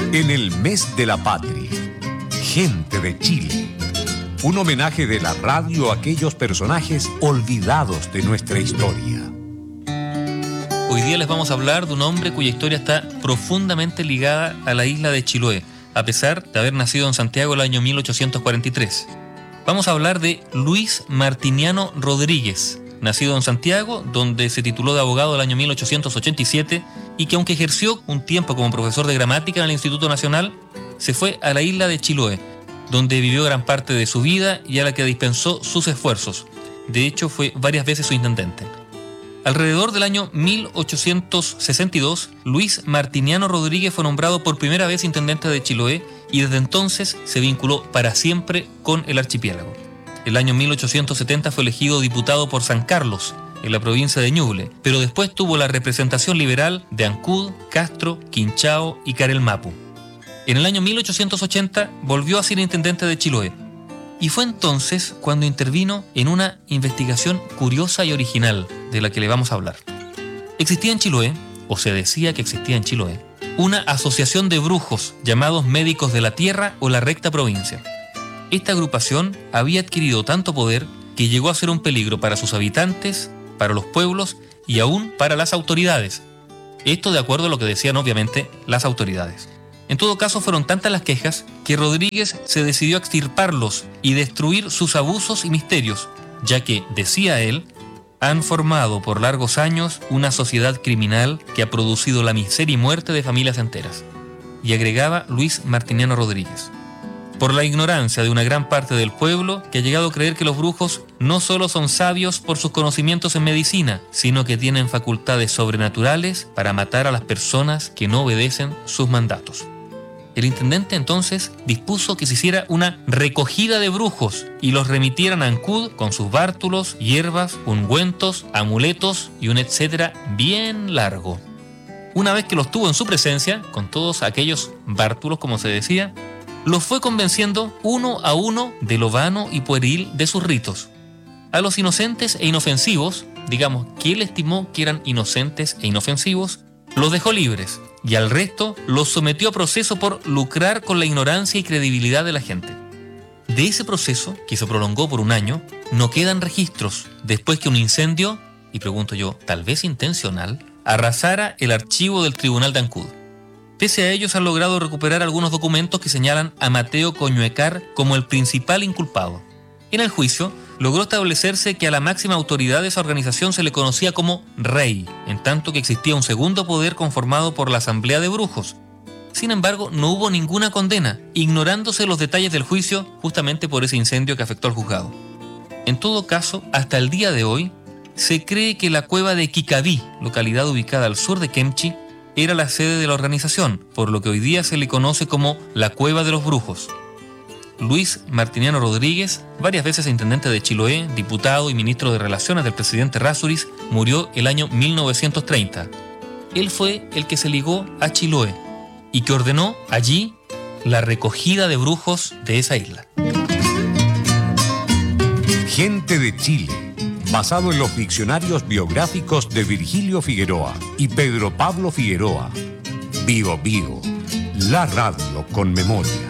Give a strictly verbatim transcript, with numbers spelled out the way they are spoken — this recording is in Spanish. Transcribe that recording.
En el mes de la patria, gente de Chile. Un homenaje de la radio a aquellos personajes olvidados de nuestra historia. Hoy día les vamos a hablar de un hombre cuya historia está profundamente ligada a la isla de Chiloé, a pesar de haber nacido en Santiago el año mil ochocientos cuarenta y tres. Vamos a hablar de Luis Martiniano Rodríguez, nacido en Santiago, donde se tituló de abogado el año mil ochocientos ochenta y siete y que, aunque ejerció un tiempo como profesor de gramática en el Instituto Nacional, se fue a la isla de Chiloé, donde vivió gran parte de su vida y a la que dispensó sus esfuerzos. De hecho, fue varias veces su intendente. Alrededor del año mil ochocientos sesenta y dos, Luis Martiniano Rodríguez fue nombrado por primera vez intendente de Chiloé y desde entonces se vinculó para siempre con el archipiélago. El año mil ochocientos setenta fue elegido diputado por San Carlos, en la provincia de Ñuble, pero después tuvo la representación liberal de Ancud, Castro, Quinchao y Carelmapu. En el año mil ochocientos ochenta volvió a ser intendente de Chiloé, y fue entonces cuando intervino en una investigación curiosa y original de la que le vamos a hablar. Existía en Chiloé, o se decía que existía en Chiloé, una asociación de brujos llamados Médicos de la Tierra o la Recta Provincia. Esta agrupación había adquirido tanto poder que llegó a ser un peligro para sus habitantes, para los pueblos y aún para las autoridades. Esto de acuerdo a lo que decían obviamente las autoridades. En todo caso, fueron tantas las quejas que Rodríguez se decidió a extirparlos y destruir sus abusos y misterios, ya que, decía él, han formado por largos años una sociedad criminal que ha producido la miseria y muerte de familias enteras. Y agregaba Luis Martiniano Rodríguez: por la ignorancia de una gran parte del pueblo que ha llegado a creer que los brujos no solo son sabios por sus conocimientos en medicina, sino que tienen facultades sobrenaturales para matar a las personas que no obedecen sus mandatos. El intendente entonces dispuso que se hiciera una recogida de brujos y los remitieran a Ancud con sus bártulos, hierbas, ungüentos, amuletos y un etcétera bien largo. Una vez que los tuvo en su presencia, con todos aquellos bártulos, como se decía, los fue convenciendo uno a uno de lo vano y pueril de sus ritos. A los inocentes e inofensivos, digamos que él estimó que eran inocentes e inofensivos, los dejó libres, y al resto los sometió a proceso por lucrar con la ignorancia y credibilidad de la gente. De ese proceso, que se prolongó por un año, no quedan registros después que un incendio, y pregunto yo, tal vez intencional, arrasara el archivo del Tribunal de Ancud. Pese a ellos, han logrado recuperar algunos documentos que señalan a Mateo Coñuecar como el principal inculpado. En el juicio, logró establecerse que a la máxima autoridad de esa organización se le conocía como rey, en tanto que existía un segundo poder conformado por la Asamblea de Brujos. Sin embargo, no hubo ninguna condena, ignorándose los detalles del juicio justamente por ese incendio que afectó al juzgado. En todo caso, hasta el día de hoy, se cree que la cueva de Kikaví, localidad ubicada al sur de Kemchi, era la sede de la organización, por lo que hoy día se le conoce como la Cueva de los Brujos. Luis Martiniano Rodríguez, varias veces intendente de Chiloé, diputado y ministro de Relaciones del presidente Errázuriz, murió el año mil novecientos treinta. Él fue el que se ligó a Chiloé y que ordenó allí la recogida de brujos de esa isla. Gente de Chile, basado en los diccionarios biográficos de Virgilio Figueroa y Pedro Pablo Figueroa. Bio Bio, la radio con memoria.